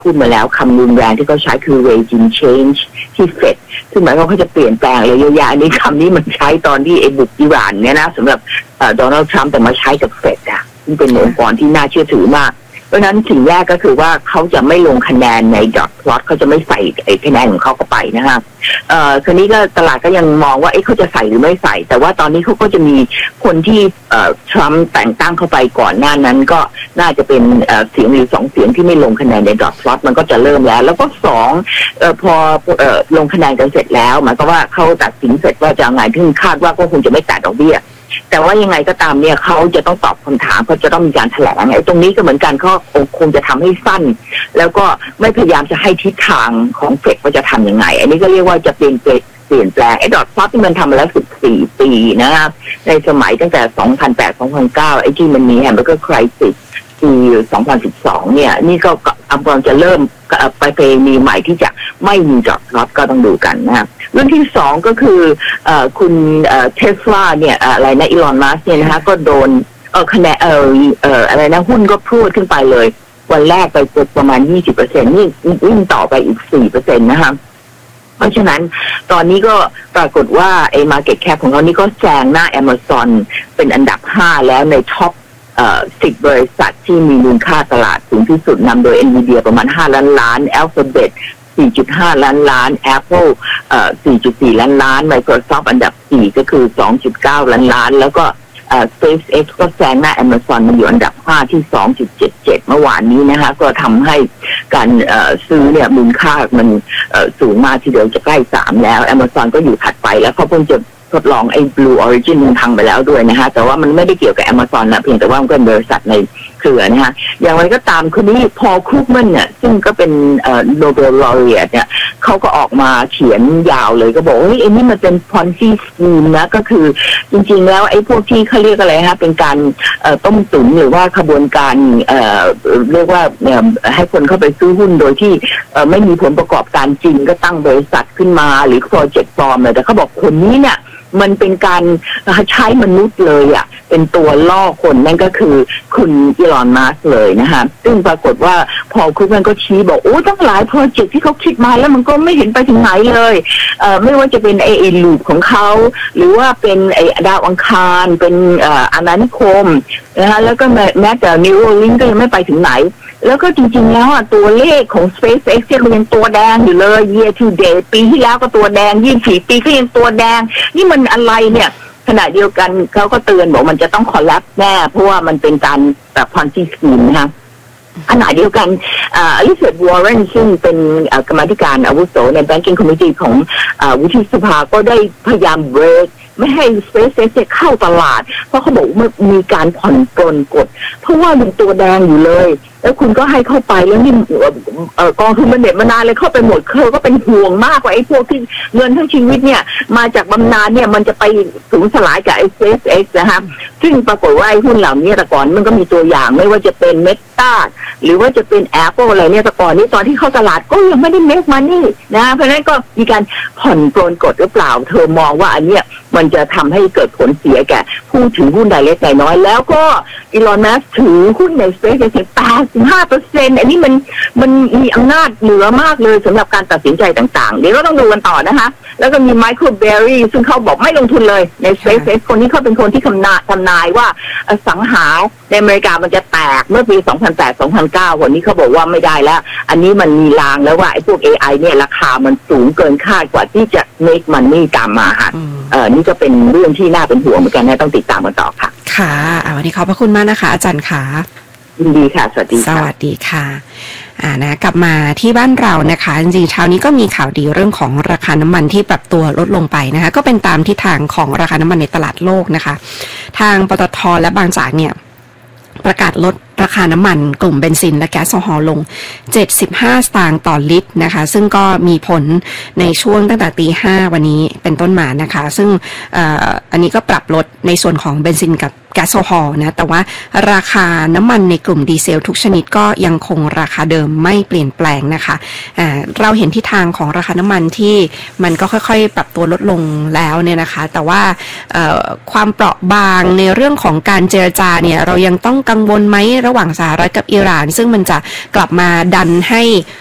พูดมาแล้วคำรุนแรงที่เขาใช้คือ regime change ที่เฟดซึ่งหมายความว่าเขาจะเปลี่ยนแปลงอะไรเยอะแยะอันนี้คำนี้มันใช้ตอนที่บุกอิหร่านเนี่ยนะสำหรับโดนัลด์ทรัมป์แต่มาใช้กับเฟดซึ่งเป็นองค์กรที่น่าเชื่อถือมากเพราะฉะนั้นสิ่งแรกก็คือว่าเขาจะไม่ลงคะแนนในดอทพลอตเขาจะไม่ใส่คะแนนของเขาเข้าไปนะคะคราวนี้ก็ตลาดก็ยังมองว่าเขาจะใส่หรือไม่ใส่แต่ว่าตอนนี้เขาก็จะมีคนที่ทรัมป์แต่งตั้งเข้าไปก่อนหน้านั้นก็น่าจะเป็นเสียงหรือ2 เสียงที่ไม่ลงคะแนนในดอทพลอตมันก็จะเริ่มแล้วก็2พอลงคะแนนกันเสร็จแล้วหมายความว่าเขาตัดสินเสร็จว่าจะไงที่คาดว่าก็คงจะไม่แตะดอกเบี้ยแต่ว่ายังไงก็ตามเนี่ยเขาจะต้องตอบคำถามเขาจะต้องมีการแถลงตรงนี้ก็เหมือนกันเขาคงจะทำให้สั้นแล้วก็ไม่พยายามจะให้ทิศทางของเฟดว่าจะทำยังไงอันนี้ก็เรียกว่าจะเปลี่ยนแปลงดอทพลอตที่มันทำมาแล้ว14 ปีนะครับในสมัยตั้งแต่2008-2009ที่มันมีแฮมเบอร์เกอร์ไครซิสปี2012เนี่ยนี่ก็กำลังจะเริ่มไปมีใหม่ที่จะไม่มีดอทพลอตก็ต้องดูกันนะครับเรื่องที่2ก็คือคุณเทสลาเนี่ยอะไรนะอีลอนมัสก์เนี่ยนะคะก็โดนคะแนนอะไรนะหุ้นก็พูดขึ้นไปเลยวันแรกไปประมาณ 20% นี่วิ่งต่อไปอีก 4% นะคะเพราะฉะนั้นตอนนี้ก็ปรากฏว่าmarket cap ของเขานี่ก็แซงหน้า Amazon เป็นอันดับ5แล้วในท็อป10 บริษัทที่มีมูลค่าตลาดสูงที่สุดนำโดย Nvidia ประมาณ5 ล้าน Alphabet 4.5 ล้าน Apple 4.4 ล้าน Microsoft อันดับ4ก็คือ 2.9 ล้านแล้วก็SpaceX ก็แซงหน้า Amazon มันอยู่อันดับ5ที่ 2.77 เมื่อวานนี้นะคะก็ทำให้การซื้อเนี่ยมูลค่ามันสูงมากทีเดียวจะใกล้3แล้ว Amazon ก็อยู่ถัดไปแล้วเขาเพิ่งจะทดลองBlue Origin มันพังไปแล้วด้วยนะคะแต่ว่ามันไม่ได้เกี่ยวกับ Amazon นะเพียงแต่ว่ามันเป็นบริษัทในเครือนะคะอย่างไรก็ตามคนนี้พอครูกแมนเนี่ยซึ่งก็เป็นNobel laureate เนี่ยเขาก็ออกมาเขียนยาวเลยก็บอกว่าไอ้นี่มันเป็น Ponzi scheme นะก็คือจริงๆแล้วไอ้พวกที่เขาเรียกอะไรฮะเป็นการต้มตุ๋นหรือว่าขบวนการเรียกว่าให้คนเข้าไปซื้อหุ้นโดยที่ไม่มีผลประกอบการจริงก็ตั้งบริษัทขึ้นมาหรือโปรเจกต์ฟอร์มเลยแต่เขาบอกคนนี้เนี่ยมันเป็นการใช้มนุษย์เลยเป็นตัวล่อคนนั่นก็คือคุณอีลอนมัสก์เลยนะคะซึ่งปรากฏว่าพอคุณมันก็ชี้บอกโอ้ตั้งหลายโปรเจกต์ที่เขาคิดมาแล้วมันก็ไม่เห็นไปถึงไหนเลยไม่ว่าจะเป็นไอ้ลูปของเขาหรือว่าเป็นไอ้ดาวอังคารเป็นอาณานิคมนะคะแล้วก็แม้แต่นิวโรลิงก็ยังไม่ไปถึงไหนแล้วก็จริงๆแล้วตัวเลขของ SpaceX มันยังตัวแดงอยู่เลย year to date ปีที่แล้วก็ตัวแดง24 ปีก็ยังตัวแดงนี่มันอะไรเนี่ยขณะเดียวกันเขาก็เตือนบอกมันจะต้องคอลลัปส์แน่เพราะว่ามันเป็นการแบบพอนซี่สกีมนะคะขณะเดียวกันอลิซาเบธ วอร์เรนซึ่งเป็นกรรมาธิการอาวุโสใน Banking Committee ของวุฒิสภาก็ได้พยายามเบรกไม่ให้ SpaceX เข้าตลาดเพราะเขาบอกว่ามีการผ่อนปรนกฎเพราะว่ายังตัวแดงอยู่เลยแล้วคุณก็ให้เข้าไปแล้วนี่กองทุนบำเหน็จบำนาญเลยเข้าไปหมดเขาก็เป็นห่วงมากว่าไอ้พวกที่เงินทั้งชีวิตเนี่ยมาจากบำนาญเนี่ยมันจะไปสูญสลายกับไอ้ SpaceX นะคะซึ่งปรากฏว่าไอ้หุ้นเหล่านี้แต่ก่อนมันก็มีตัวอย่างไม่ว่าจะเป็น Meta หรือว่าจะเป็น Apple อะไรเนี่ยแต่ก่อนนี้ตอนที่เข้าตลาดก็ยังไม่ได้ make money นะเพราะฉะนั้นก็มีการผ่อนปรนกฎหรือเปล่าเธอมองว่าอันเนี้ยมันจะทำให้เกิดผลเสียแก่ผู้ถือหุ้นรายเล็กรายน้อยแล้วก็อีลอนมัสก์ถือหุ้นใน SpaceX 85% อันนี้มันมีอำนาจเหนือมากเลยสำหรับการตัดสินใจต่างๆเดี๋ยวก็ต้องดูกันต่อนะคะแล้วก็มีไมเคิลเบร์รี่ซึ่งเขาบอกไม่ลงทุนเลยใน SpaceX คนนี้เขาเป็นคนที่ทำนายว่าสังหาในอเมริกามันจะแตกเมื่อปี 2008-2009 คนนี้เขาบอกว่าไม่ได้แล้วอันนี้มันมีลางแล้วว่าไอ้พวก AI เนี่ยราคามันสูงเกินคาดกว่าที่จะ make money ตามมาค่ะนี่ก็เป็นเรื่องที่น่าเป็นห่วงเหมือนกันนะต้องติดตามกันต่อค่ะค่ะวันนี้ขอบพระคุณมากนะคะอาจารย์ค่ะยินดีค่ะสวัสดีค่ะสวัสดีค่ะนะกลับมาที่บ้านเรานะคะจริงๆเช้านี้ก็มีข่าวดีเรื่องของราคาน้ำมันที่ปรับตัวลดลงไปนะคะก็เป็นตามทิศทางของราคาน้ำมันในตลาดโลกนะคะทางปตท.และบางจากเนี่ยประกาศลดราคาน้ำมันกลุ่มเบนซินและแก๊สโซฮอลลง75 สตางค์ต่อลิตรนะคะซึ่งก็มีผลในช่วงตั้งแต่ตี 5วันนี้เป็นต้นมานะคะซึ่งอันนี้ก็ปรับลดในส่วนของเบนซินกับแก๊สโซฮอลนะแต่ว่าราคาน้ำมันในกลุ่มดีเซลทุกชนิดก็ยังคงราคาเดิมไม่เปลี่ยนแปลงนะคะเราเห็นทิศทางของราคาน้ำมันที่มันก็ค่อยๆปรับตัวลดลงแล้วเนี่ยนะคะแต่ว่าความเปราะบางในเรื่องของการเจรจาเนี่ยเรายังต้องกังวลไหมระระหว่างสหรัฐกับอิหร่านซึ่งมันจะกลับมาดันให้